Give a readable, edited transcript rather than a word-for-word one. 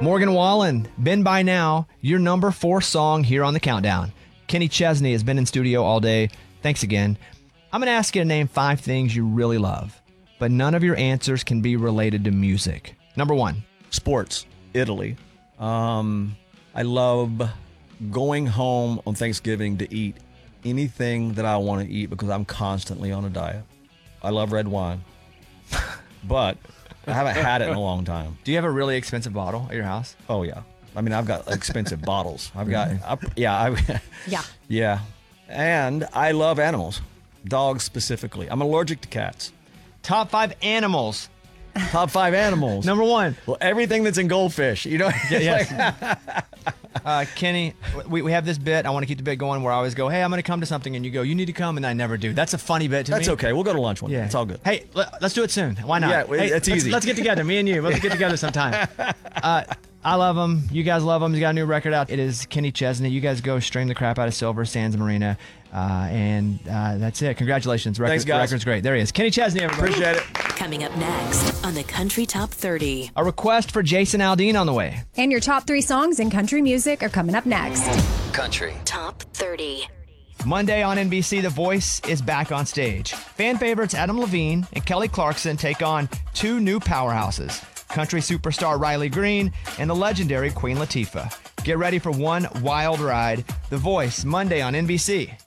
Morgan Wallen, Been By Now, your number 4 song here on the countdown. Kenny Chesney has been in studio all day. Thanks again. I'm going to ask you to name 5 things you really love, but none of your answers can be related to music. Number 1. Sports, Italy. I love going home on Thanksgiving to eat anything that I want to eat because I'm constantly on a diet. I love red wine, but I haven't had it in a long time. Do you have a really expensive bottle at your house? Oh, yeah. I mean, I've got expensive bottles. Yeah. And I love animals, dogs specifically. I'm allergic to cats. Top 5 animals. Top 5 animals. Number 1. Well, everything that's in goldfish, you know? Yes. Kenny, we have this bit. I want to keep the bit going where I always go, hey, I'm going to come to something, and you go, you need to come, and I never do. That's a funny bit to me. That's okay. We'll go to lunch one day. It's all good. Hey, let's do it soon. Why not? Yeah, hey, it's easy. Let's get together, me and you. Let's get together sometime. I love him. You guys love him. He's got a new record out. It is Kenny Chesney. You guys go stream the crap out of Silver Sands Marina. And that's it. Congratulations. Thanks, guys. Record's great. There he is. Kenny Chesney, everybody. Appreciate it. Coming up next on the Country Top 30. A request for Jason Aldean on the way. And your top 3 songs in country music are coming up next. Country Top 30. Monday on NBC, The Voice is back on stage. Fan favorites Adam Levine and Kelly Clarkson take on 2 new powerhouses, country superstar Riley Green and the legendary Queen Latifah. Get ready for one wild ride. The Voice, Monday on NBC.